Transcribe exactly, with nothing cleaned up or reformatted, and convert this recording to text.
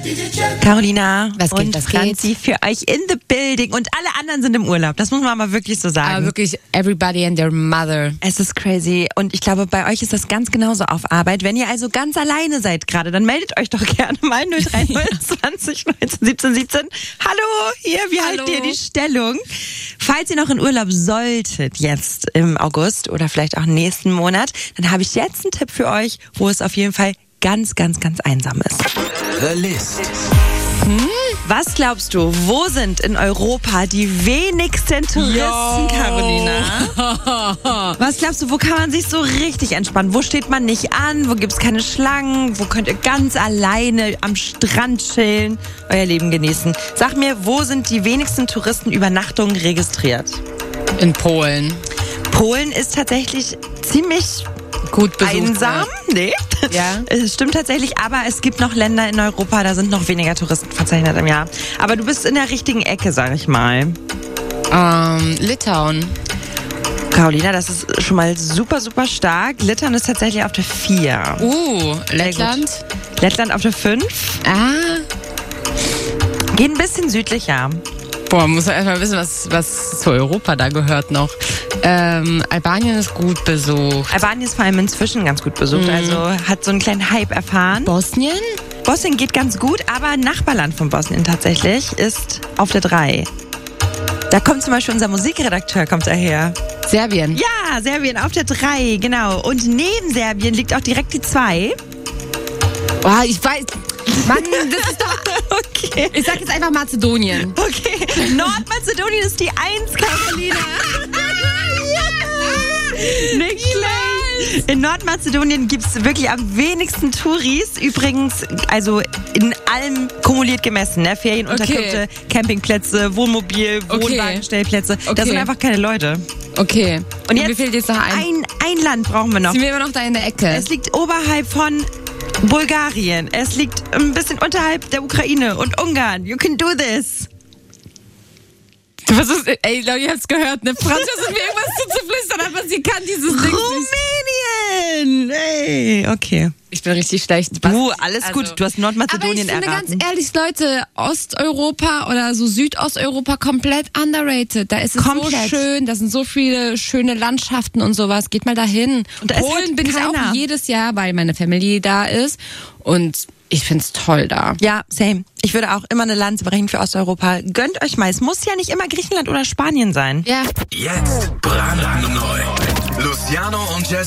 Carolina was geht, und was Franzi geht? für euch in the building und alle anderen sind im Urlaub. Das muss man mal wirklich so sagen. Aber wirklich everybody and their mother. Es ist crazy und ich glaube, bei euch ist das ganz genauso auf Arbeit. Wenn ihr also ganz alleine seid gerade, dann meldet euch doch gerne mal null drei null zwanzig neunzehn siebzehn siebzehn. Hallo, hier, wie Hallo. haltet ihr die Stellung? Falls ihr noch in Urlaub solltet, jetzt im August oder vielleicht auch nächsten Monat, dann habe ich jetzt einen Tipp für euch, wo es auf jeden Fall ganz, ganz, ganz einsam ist. The List. Hm? Was glaubst du, wo sind in Europa die wenigsten Touristen, Yo. Carolina? Was glaubst du, wo kann man sich so richtig entspannen? Wo steht man nicht an? Wo gibt's keine Schlangen? Wo könnt ihr ganz alleine am Strand chillen, euer Leben genießen? Sag mir, wo sind die wenigsten Touristenübernachtungen registriert? In Polen. Polen ist tatsächlich ziemlich Gut besucht. einsam? Nee. Ja. Es stimmt tatsächlich, aber es gibt noch Länder in Europa, da sind noch weniger Touristen verzeichnet im Jahr. Aber du bist in der richtigen Ecke, sag ich mal. Ähm, Litauen. Carolina, das ist schon mal super, super stark. Litauen ist tatsächlich auf der vier. Uh, Lettland. Lettland auf der fünf. Ah. Geht ein bisschen südlicher. Boah, muss man erstmal wissen, was, was zu Europa da gehört noch. Ähm, Albanien ist gut besucht. Albanien ist vor allem inzwischen ganz gut besucht, Mhm. also hat so einen kleinen Hype erfahren. Bosnien? Bosnien geht ganz gut, aber Nachbarland von Bosnien tatsächlich ist auf der drei. Da kommt zum Beispiel unser Musikredakteur, kommt daher. Serbien. Ja, Serbien auf der drei, genau. Und neben Serbien liegt auch direkt die zwei. Boah, ich weiß. Mann, das ist doch. Okay. Ich sag jetzt einfach Mazedonien. Okay. Nordmazedonien ist die eins, Carolina. Ja. Nicht schlecht. In Nordmazedonien gibt es wirklich am wenigsten Touris. Übrigens, also in allem kumuliert gemessen. Ne? Ferienunterkünfte, Okay. Campingplätze, Wohnmobil, Okay. Wohnwagenstellplätze. Da Okay. sind einfach keine Leute. Okay. Und mir jetzt fehlt jetzt noch ein. ein, ein Land brauchen wir noch. Sind wir immer noch da in der Ecke? Es liegt oberhalb von Bulgarien. Es liegt ein bisschen unterhalb der Ukraine und Ungarn. You can do this. Was ist, ey, Leute, ihr habt's gehört, ne? Franz versucht mir irgendwas zuzuflüstern, aber sie kann dieses Ding nicht. Rumänien! Ey, okay. Ich bin richtig schlecht. Was- Du, alles also- gut. Du hast Nordmazedonien Aber ich finde erraten. ganz ehrlich, Leute, Osteuropa oder so Südosteuropa komplett underrated. Da ist es Komplett. so schön, da sind so viele schöne Landschaften und sowas. Geht mal dahin. Und da ist Polen halt bin ich keiner. auch jedes Jahr, weil meine Family da ist. Und ich find's toll da. Ja, same. Ich würde auch immer eine Lanze brechen für Osteuropa. Gönnt euch mal. Es muss ja nicht immer Griechenland oder Spanien sein. Ja. Jetzt brandneu. Luciano und Jasmin.